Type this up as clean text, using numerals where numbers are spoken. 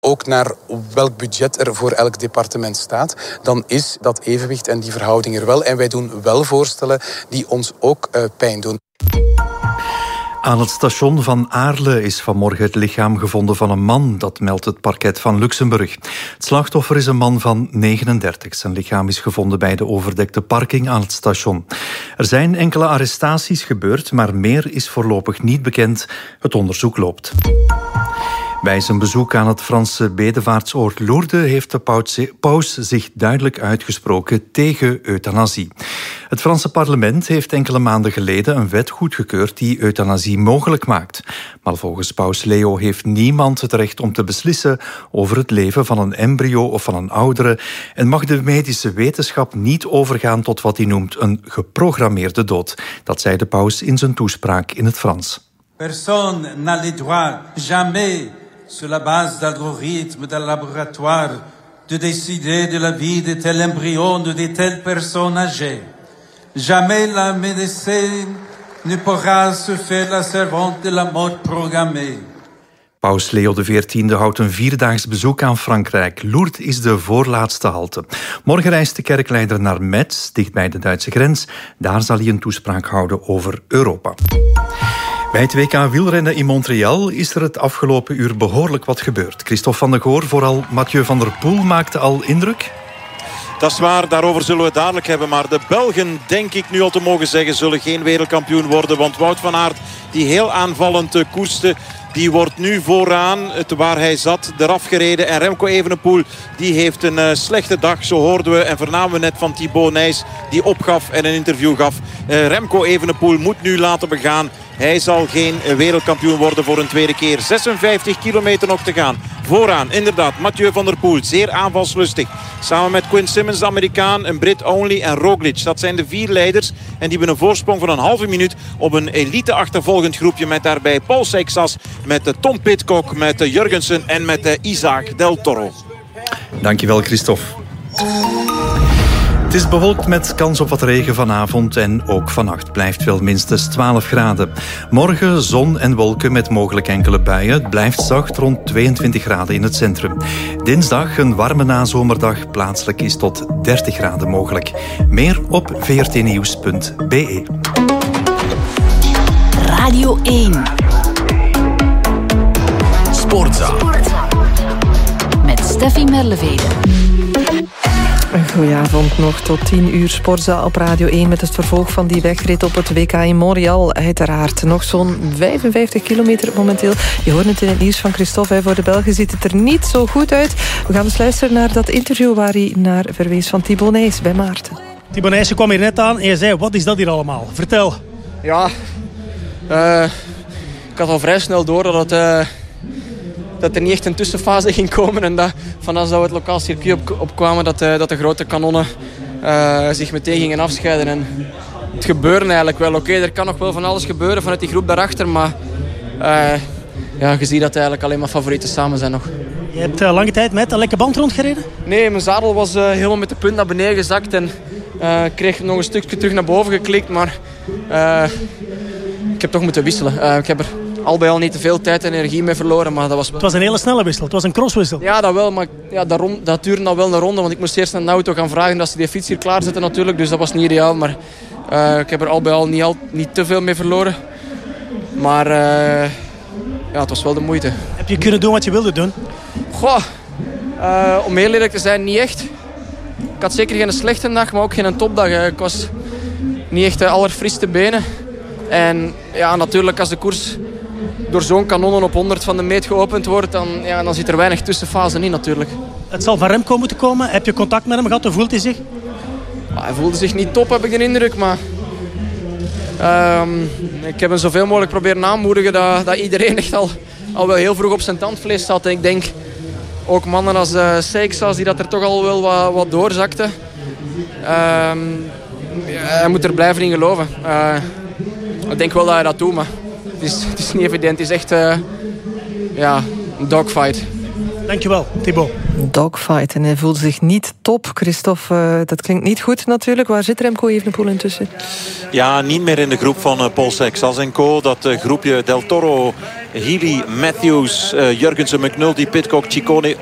ook naar welk budget er voor elk departement staat, dan is dat evenwicht en die verhouding er wel. En wij doen wel voorstellen die ons ook pijn doen. Aan het station van Aarle is vanmorgen het lichaam gevonden van een man. Dat meldt het parket van Luxemburg. Het slachtoffer is een man van 39. Zijn lichaam is gevonden bij de overdekte parking aan het station. Er zijn enkele arrestaties gebeurd, maar meer is voorlopig niet bekend. Het onderzoek loopt. Bij zijn bezoek aan het Franse bedevaartsoord Lourdes heeft de paus zich duidelijk uitgesproken tegen euthanasie. Het Franse parlement heeft enkele maanden geleden een wet goedgekeurd die euthanasie mogelijk maakt. Maar volgens paus Leo heeft niemand het recht om te beslissen over het leven van een embryo of van een oudere en mag de medische wetenschap niet overgaan tot wat hij noemt een geprogrammeerde dood. Dat zei de paus in zijn toespraak in het Frans. Personne n'a le droit jamais sur la base d'algorithmes de laboratoire de décider de la vie de tel embryon ou de telle personne âgée. Jamais la médecine ne pourra se faire la servante de la mort programmée. Paus Leo XIV houdt een 4-daags bezoek aan Frankrijk. Lourdes is de voorlaatste halte. Morgen reist de kerkleider naar Metz, dicht bij de Duitse grens. Daar zal hij een toespraak houden over Europa. Bij het WK wielrennen in Montreal is er het afgelopen uur behoorlijk wat gebeurd. Christophe van der Goor, vooral Mathieu van der Poel maakte al indruk. Dat is waar, daarover zullen we het dadelijk hebben. Maar de Belgen, denk ik nu al te mogen zeggen, zullen geen wereldkampioen worden. Want Wout van Aert, die heel aanvallend koerste, die wordt nu vooraan, waar hij zat, eraf gereden. En Remco Evenepoel, die heeft een slechte dag, zo hoorden we en vernamen we net van Thibaut Nys, die opgaf en een interview gaf. Remco Evenepoel moet nu laten begaan. Hij zal geen wereldkampioen worden voor een tweede keer. 56 kilometer nog te gaan. Vooraan, inderdaad, Mathieu van der Poel. Zeer aanvalslustig. Samen met Quinn Simmons, de Amerikaan, een Brit Only en Roglic. Dat zijn de 4 leiders. En die hebben een voorsprong van een halve minuut op een elite-achtervolgend groepje. Met daarbij Paul Seixas, met Tom Pidcock, met Jurgensen en met Isaac Del Toro. Dankjewel, Christophe. Het is bewolkt met kans op wat regen vanavond en ook vannacht. Blijft wel minstens 12 graden. Morgen zon en wolken met mogelijk enkele buien. Het blijft zacht rond 22 graden in het centrum. Dinsdag een warme nazomerdag. Plaatselijk is tot 30 graden mogelijk. Meer op vrtnieuws.be. Radio 1. Sportza. Met Steffi Merlevede. Goedenavond, nog tot 10 uur Sportza op Radio 1... met het vervolg van die wegrit op het WK in Montreal. Uiteraard nog zo'n 55 kilometer momenteel. Je hoort het in het nieuws van Christophe. Voor de Belgen ziet het er niet zo goed uit. We gaan dus luisteren naar dat interview waar hij naar verwees van Thibaut Nys bij Maarten. Thibaut Nys kwam hier net aan en je zei, wat is dat hier allemaal? Vertel. Ja, ik had al vrij snel door dat er niet echt een tussenfase ging komen. En dat vanaf dat we het lokaal circuit opkwamen, dat de grote kanonnen zich meteen gingen afscheiden. En het gebeurde eigenlijk wel. Oké, er kan nog wel van alles gebeuren vanuit die groep daarachter. Maar je ziet dat eigenlijk alleen maar favorieten samen zijn nog. Je hebt lange tijd met een lekke band rondgereden? Nee, mijn zadel was helemaal met de punt naar beneden gezakt. En ik kreeg nog een stukje terug naar boven geklikt. Maar ik heb toch moeten wisselen. Ik heb er al bij al niet te veel tijd en energie mee verloren. Maar dat was wel... Het was een hele snelle wissel, het was een crosswissel. Ja, dat wel, maar ja, dat duurde al wel een ronde. Want ik moest eerst aan de auto gaan vragen dat ze die fiets hier klaarzetten natuurlijk. Dus dat was niet ideaal, maar ik heb er al bij al niet te veel mee verloren. Maar het was wel de moeite. Heb je kunnen doen wat je wilde doen? Goh, om heel eerlijk te zijn, niet echt. Ik had zeker geen slechte dag, maar ook geen topdag. Ik was niet echt de allerfriste benen. En ja, natuurlijk als de koers door zo'n kanonnen op 100 van de meet geopend wordt, dan zit er weinig tussenfase in natuurlijk. Het zal van Remco moeten komen. Heb je contact met hem gehad? Hoe voelt hij zich? Hij voelde zich niet top, heb ik de indruk. Maar ik heb hem zoveel mogelijk proberen aanmoedigen dat iedereen echt al wel heel vroeg op zijn tandvlees zat. En ik denk ook mannen als Seixas die dat er toch al wel wat doorzakten. Hij moet er blijven in geloven. Ik denk wel dat hij dat doet, maar het is niet evident. Het is echt een dogfight. Dankjewel, Thibaut. Dogfight. En hij voelde zich niet top. Christophe, dat klinkt niet goed natuurlijk. Waar zit Remco Evenepoel intussen? Ja, niet meer in de groep van Paul Sexas en co. Dat groepje Del Toro, Healy, Matthews, Jurgensen, McNulty, Pidcock, Ciccone,